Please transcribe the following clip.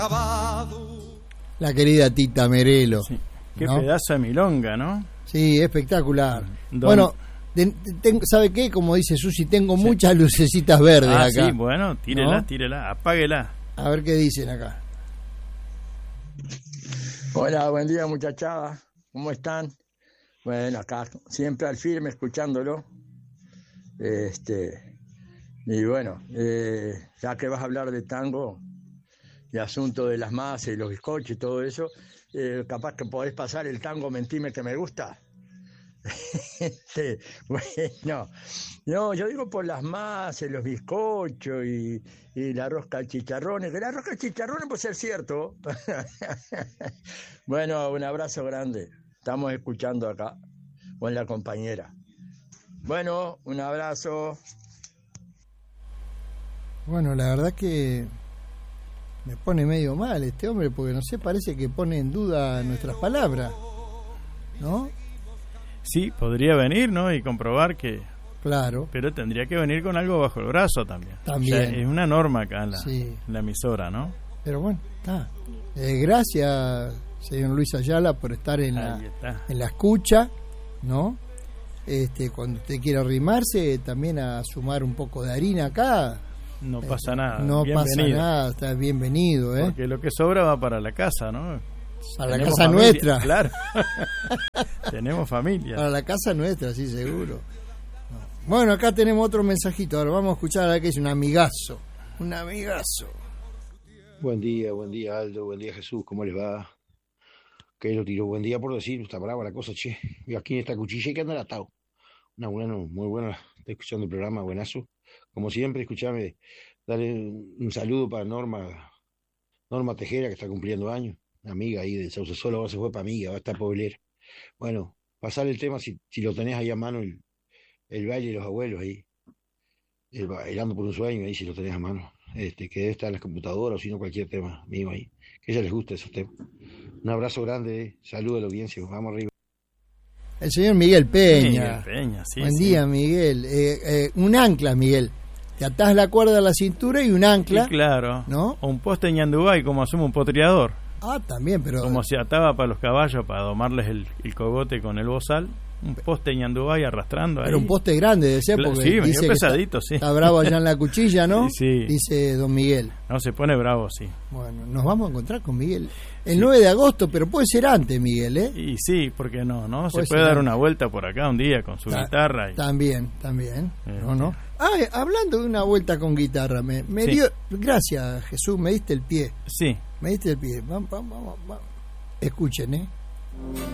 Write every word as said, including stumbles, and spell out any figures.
La querida Tita Merelo. Sí. Qué ¿no? pedazo de milonga, ¿no? Sí, espectacular. Don... Bueno, de, de, ¿sabe qué? Como dice Susi, tengo sí. muchas lucecitas verdes ah, acá. Sí, bueno, tírela, ¿no? tírela, apáguela. A ver qué dicen acá. Hola, buen día muchachada. ¿Cómo están? Bueno, acá siempre al firme escuchándolo. Este, y bueno, eh, ya que vas a hablar de tango y asunto de las masas y los bizcochos y todo eso, eh, capaz que podés pasar el tango Mentime que me gusta. Este, bueno, no, yo digo por las masas, los bizcochos y, y la rosca de chicharrones, que la rosca de chicharrones puede ser cierto. Bueno, un abrazo grande. Estamos escuchando acá con la compañera. Bueno, un abrazo. Bueno, la verdad que me pone medio mal este hombre, porque no sé, parece que pone en duda nuestras palabras, ¿no? Sí, podría venir, ¿no? Y comprobar que... Claro. Pero tendría que venir con algo bajo el brazo también. También. O sea, es una norma acá en la, sí. en la emisora, ¿no? Pero bueno, está. Eh, gracias, señor Luis Ayala, por estar en la, en la escucha, ¿no? Este, cuando usted quiera arrimarse, también a sumar un poco de harina acá. No pasa eh, nada. No bienvenido. pasa nada, está bienvenido, ¿eh? Porque lo que sobra va para la casa, ¿no? Para la Tenemos casa familia, nuestra. Claro. Tenemos familia. Para la casa nuestra, sí, seguro. No. Bueno, acá tenemos otro mensajito. Ahora vamos a escuchar a la que es un amigazo. Un amigazo. Buen día, buen día Aldo, buen día Jesús, ¿cómo les va? Que lo tiró, buen día por decir, está brava la cosa, che. Y aquí en esta cuchilla que anda atado. Una buena, muy buena, estoy escuchando el programa, buenazo. Como siempre, escuchame, dale un saludo para Norma, Norma Tejera, que está cumpliendo años. Amiga ahí de Sauce Solo, ahora se fue para amiga, va a estar poblera. Bueno, pasar el tema si, si lo tenés ahí a mano, el, el baile de los abuelos ahí, el bailando por un sueño ahí, si lo tenés a mano, este, que debe estar en las computadoras o si no cualquier tema mío ahí, que a ella les gusta esos temas. Un abrazo grande, eh. Saludos a la audiencia, vamos arriba. El señor Miguel Peña. Miguel Peña, sí. Buen sí. día, Miguel. Eh, eh, un ancla, Miguel. Te atás la cuerda a la cintura y un ancla. Sí, claro. ¿No? O un poste en Ñandubay, como hacemos un potreador. Ah, también, pero... Como se ataba para los caballos, para domarles el, el cogote con el bozal. Un poste en Ñandubay arrastrando. Pero ahí. Un poste grande de ser, porque sí, dice pesadito, está, sí. Está bravo allá en la cuchilla, ¿no? Sí. Dice don Miguel. No, se pone bravo, sí. Bueno, nos vamos a encontrar con Miguel el sí. nueve de agosto, pero puede ser antes, Miguel, ¿eh? Y sí, ¿por qué no? no Puede Se puede dar antes. una vuelta por acá un día con su Ta- guitarra. Y... También, también. Eh, no, no. Ah, eh, hablando de una vuelta con guitarra, me, me Sí. dio... Gracias, Jesús, me diste el pie. Sí. Me diste el pie. Vamos, vamos, vamos. Escuchen, ¿eh?